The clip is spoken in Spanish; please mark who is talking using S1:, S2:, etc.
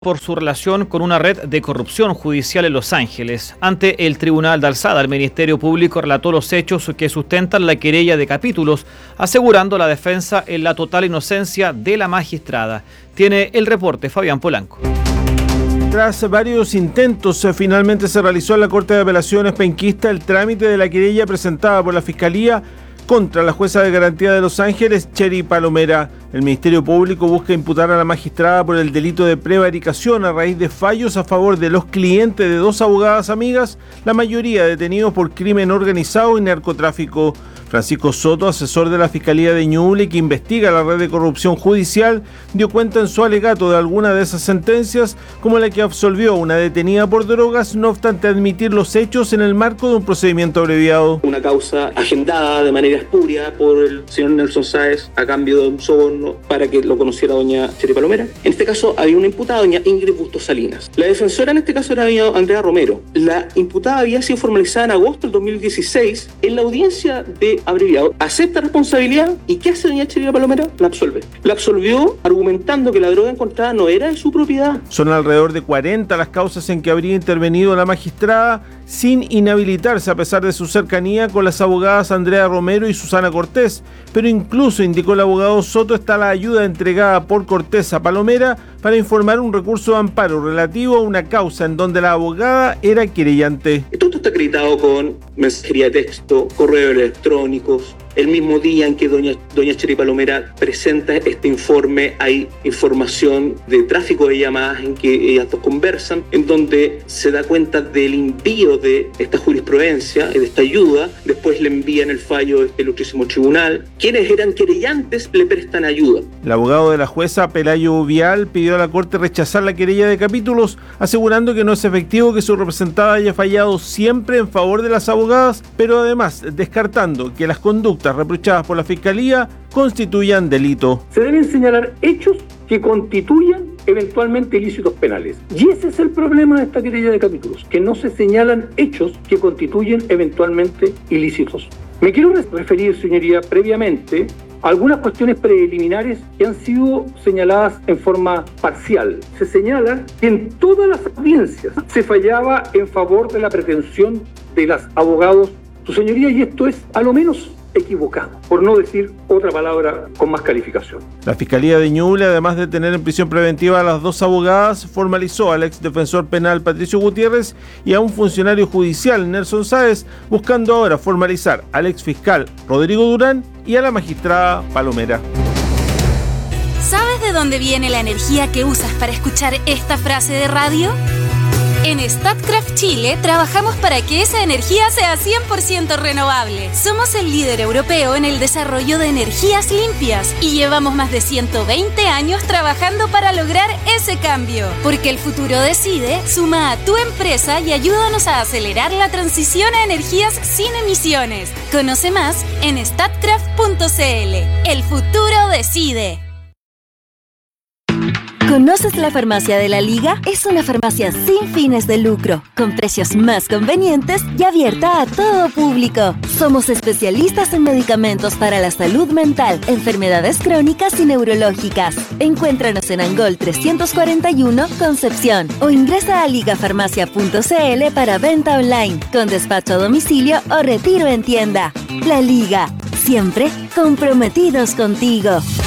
S1: por su relación con una red de corrupción judicial en Los Ángeles. Ante el Tribunal de Alzada, el Ministerio Público relató los hechos que sustentan la querella de capítulos, asegurando la defensa en la total inocencia de la magistrada. Tiene el reporte Fabián Polanco.
S2: Tras varios intentos, finalmente se realizó en la Corte de Apelaciones penquista el trámite de la querella presentada por la Fiscalía contra la jueza de garantía de Los Ángeles, Cheri Palomera. El Ministerio Público busca imputar a la magistrada por el delito de prevaricación a raíz de fallos a favor de los clientes de dos abogadas amigas, la mayoría detenidos por crimen organizado y narcotráfico. Francisco Soto, asesor de la Fiscalía de Ñuble, que investiga la red de corrupción judicial, dio cuenta en su alegato de alguna de esas sentencias, como la que absolvió a una detenida por drogas, no obstante admitir los hechos en el marco de un procedimiento abreviado.
S3: Una causa agendada de manera espuria por el señor Nelson Sáez a cambio de un soborno para que lo conociera doña Cheri Palomera. En este caso había una imputada, doña Ingrid Bustos Salinas. La defensora en este caso era doña Andrea Romero. La imputada había sido formalizada en agosto del 2016 en la audiencia de abreviado. Acepta responsabilidad y ¿qué hace doña Cheri Palomera? La absolve. La absolvió argumentando que la droga encontrada no era de su propiedad.
S2: Son alrededor de 40 las causas en que habría intervenido la magistrada sin inhabilitarse a pesar de su cercanía con las abogadas Andrea Romero y Susana Cortés, pero incluso, indicó el abogado Soto, está la ayuda entregada por Cortés a Palomera para informar un recurso de amparo relativo a una causa en donde la abogada era querellante.
S3: Todo esto está acreditado con mensajería de texto, correos electrónicos. El mismo día en que doña Cheri Palomera presenta este informe, hay información de tráfico de llamadas en que ellas dos conversan, en donde se da cuenta del envío de esta jurisprudencia, de esta ayuda. Después le envían el fallo de este ilustrísimo tribunal. Quienes eran querellantes le prestan ayuda.
S2: El abogado de la jueza, Pelayo Vial, pidió a la Corte rechazar la querella de capítulos, asegurando que no es efectivo que su representada haya fallado siempre en favor de las abogadas, pero además descartando que las conductas reprochadas por la Fiscalía constituyan delito.
S4: Se deben señalar hechos que constituyan eventualmente ilícitos penales. Y ese es el problema de esta querella de capítulos, que no se señalan hechos que constituyen eventualmente ilícitos. Me quiero referir, señoría, previamente a algunas cuestiones preliminares que han sido señaladas en forma parcial. Se señala que en todas las audiencias se fallaba en favor de la pretensión de los abogados, su señoría, y esto es a lo menos equivocado, por no decir otra palabra con más calificación.
S2: La Fiscalía de Ñuble, además de tener en prisión preventiva a las dos abogadas, formalizó al ex defensor penal Patricio Gutiérrez y a un funcionario judicial, Nelson Sáez, buscando ahora formalizar al ex fiscal Rodrigo Durán y a la magistrada Palomera.
S5: ¿Sabes de dónde viene la energía que usas para escuchar esta frase de radio? En Statkraft Chile trabajamos para que esa energía sea 100% renovable. Somos el líder europeo en el desarrollo de energías limpias y llevamos más de 120 años trabajando para lograr ese cambio. Porque el futuro decide, suma a tu empresa y ayúdanos a acelerar la transición a energías sin emisiones. Conoce más en statkraft.cl. El futuro decide.
S6: ¿Conoces la Farmacia de la Liga? Es una farmacia sin fines de lucro, con precios más convenientes y abierta a todo público. Somos especialistas en medicamentos para la salud mental, enfermedades crónicas y neurológicas. Encuéntranos en Angol 341, Concepción, o ingresa a ligafarmacia.cl para venta online, con despacho a domicilio o retiro en tienda. La Liga, siempre comprometidos contigo.